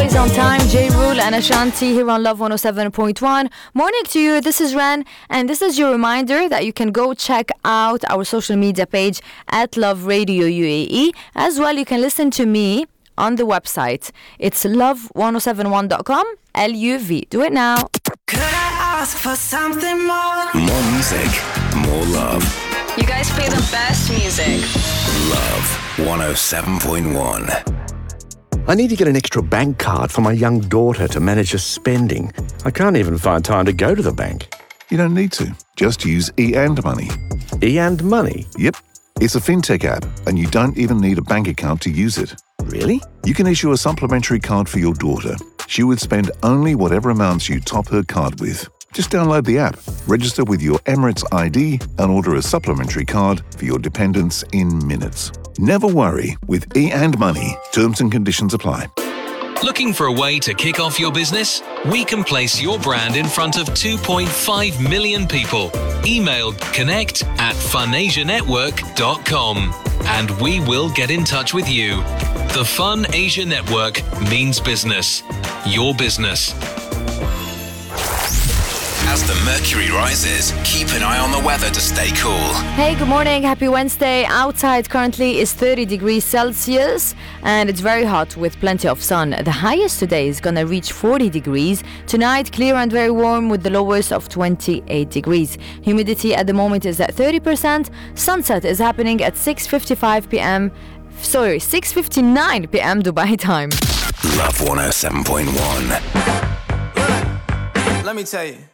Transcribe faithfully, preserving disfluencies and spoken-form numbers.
Rise on time, J. Rule and Ashanti here on Love one oh seven point one. Morning to you, this is Ren, and this is your reminder that you can go check out our social media page at Love Radio U A E. As well, you can listen to me on the website. It's love one oh seven one dot com, L U V. Do it now. Could I ask for something more? More music, more love. You guys play the best music. Love one oh seven point one. I need to get an extra bank card for my young daughter to manage her spending. I can't even find time to go to the bank. You don't need to. Just use e and Money. E and Money? Yep. It's a fintech app, and you don't even need a bank account to use it. Really? You can issue a supplementary card for your daughter. She would spend only whatever amounts you top her card with. Just download the app, register with your Emirates I D, and order a supplementary card for your dependents in minutes. Never worry with e and Money. Terms and conditions apply. Looking for a way to kick off your business? We can place your brand in front of two point five million people. Email connect at funasianetwork dot com and we will get in touch with you. The Fun Asia Network means business. Your business. As the mercury rises, keep an eye on the weather to stay cool. Hey, good morning. Happy Wednesday. Outside currently is thirty degrees Celsius and it's very hot with plenty of sun. The highest today is going to reach forty degrees. Tonight, clear and very warm with the lowest of twenty-eight degrees. Humidity at the moment is at thirty percent. Sunset is happening at six fifty-five p.m. Sorry, six fifty-nine p.m. Dubai time. Love one oh seven point one. Let me tell you.